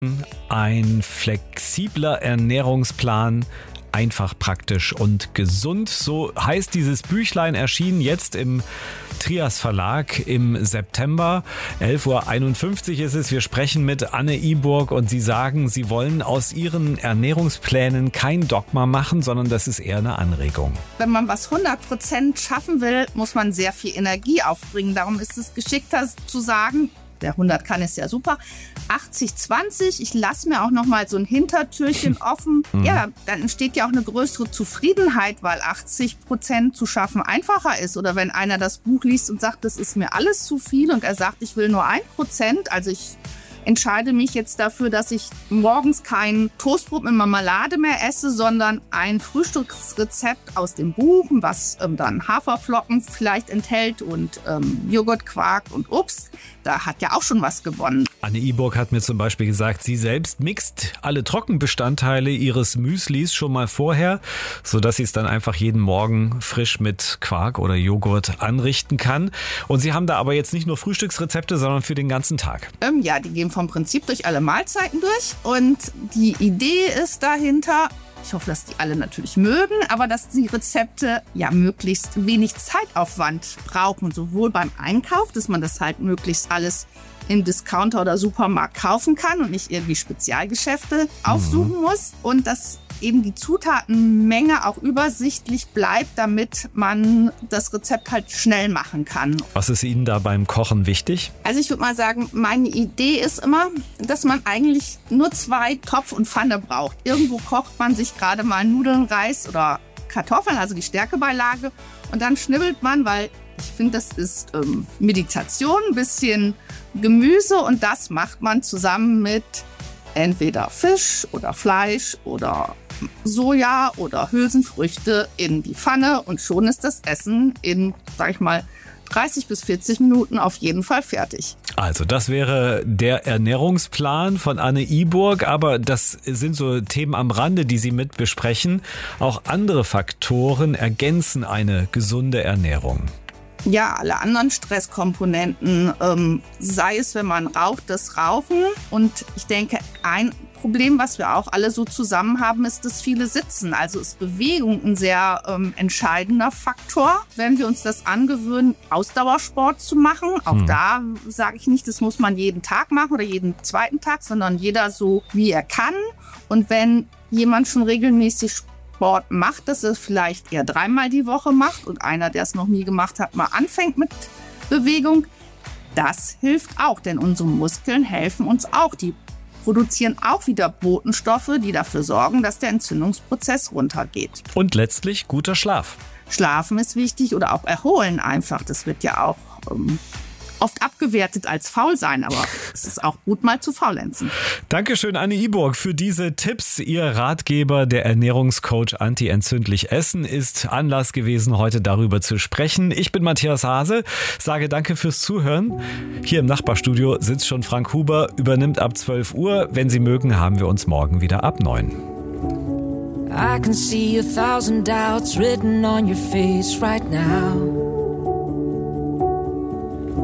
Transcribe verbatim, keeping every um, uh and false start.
Ein flexibler Ernährungsplan, einfach, praktisch und gesund. So heißt dieses Büchlein, erschienen jetzt im Trias Verlag im September. elf Uhr einundfünfzig ist es. Wir sprechen mit Anne Iburg und Sie sagen, Sie wollen aus Ihren Ernährungsplänen kein Dogma machen, sondern das ist eher eine Anregung. Wenn man was hundert Prozent schaffen will, muss man sehr viel Energie aufbringen. Darum ist es geschickter zu sagen, der hundert kann ist ja super, achtzig zwanzig, ich lasse mir auch noch mal so ein Hintertürchen offen. Mhm. Ja, dann entsteht ja auch eine größere Zufriedenheit, weil achtzig Prozent zu schaffen einfacher ist. Oder wenn einer das Buch liest und sagt, das ist mir alles zu viel und er sagt, ich will nur ein Prozent, also ich entscheide mich jetzt dafür, dass ich morgens kein Toastbrot mit Marmelade mehr esse, sondern ein Frühstücksrezept aus dem Buch, was ähm, dann Haferflocken vielleicht enthält und ähm, Joghurt, Quark und Obst. Da hat ja auch schon was gewonnen. Anne Iburg hat mir zum Beispiel gesagt, sie selbst mixt alle Trockenbestandteile ihres Müslis schon mal vorher, sodass sie es dann einfach jeden Morgen frisch mit Quark oder Joghurt anrichten kann. Und Sie haben da aber jetzt nicht nur Frühstücksrezepte, sondern für den ganzen Tag. Ähm, ja, die gehen vom Prinzip durch alle Mahlzeiten durch. Und die Idee ist dahinter, ich hoffe, dass die alle natürlich mögen, aber dass die Rezepte ja möglichst wenig Zeitaufwand brauchen. Sowohl beim Einkauf, dass man das halt möglichst alles im Discounter oder Supermarkt kaufen kann und nicht irgendwie Spezialgeschäfte aufsuchen mhm. muss. Und dass eben die Zutatenmenge auch übersichtlich bleibt, damit man das Rezept halt schnell machen kann. Was ist Ihnen da beim Kochen wichtig? Also ich würde mal sagen, meine Idee ist immer, dass man eigentlich nur zwei Topf und Pfanne braucht. Irgendwo kocht man sich gerade mal Nudeln, Reis oder Kartoffeln, also die Stärkebeilage. Und dann schnibbelt man, weil ich finde, das ist ähm, Meditation, ein bisschen Gemüse und das macht man zusammen mit entweder Fisch oder Fleisch oder Soja oder Hülsenfrüchte in die Pfanne und schon ist das Essen in, sag ich mal, dreißig bis vierzig Minuten auf jeden Fall fertig. Also das wäre der Ernährungsplan von Anne Iburg, aber das sind so Themen am Rande, die Sie mit besprechen. Auch andere Faktoren ergänzen eine gesunde Ernährung. Ja, alle anderen Stresskomponenten, ähm, sei es, wenn man raucht, das Rauchen. Und ich denke, ein Problem, was wir auch alle so zusammen haben, ist das viele Sitzen. Also ist Bewegung ein sehr ähm, entscheidender Faktor. Wenn wir uns das angewöhnen, Ausdauersport zu machen, auch hm. da sage ich nicht, das muss man jeden Tag machen oder jeden zweiten Tag, sondern jeder so, wie er kann. Und wenn jemand schon regelmäßig Sport macht, dass er vielleicht eher dreimal die Woche macht und einer, der es noch nie gemacht hat, mal anfängt mit Bewegung, das hilft auch, denn unsere Muskeln helfen uns auch. Die produzieren auch wieder Botenstoffe, die dafür sorgen, dass der Entzündungsprozess runtergeht. Und letztlich guter Schlaf. Schlafen ist wichtig oder auch erholen einfach. Das wird ja auch ähm, oft abgewertet als faul sein, aber es ist auch gut, mal zu faulenzen. Dankeschön, Anne Iburg, für diese Tipps. Ihr Ratgeber, der Ernährungscoach Anti-Entzündlich Essen, ist Anlass gewesen, heute darüber zu sprechen. Ich bin Matthias Hase, sage danke fürs Zuhören. Hier im Nachbarstudio sitzt schon Frank Huber, übernimmt ab zwölf Uhr. Wenn Sie mögen, haben wir uns morgen wieder ab neun. I can see a thousand doubts written on your face right now.